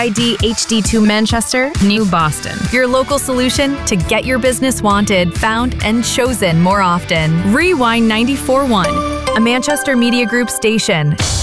ID HD2 Manchester, New Boston. Your local solution to get your business wanted, found, and chosen more often. Rewind 94.1, a Manchester Media Group station.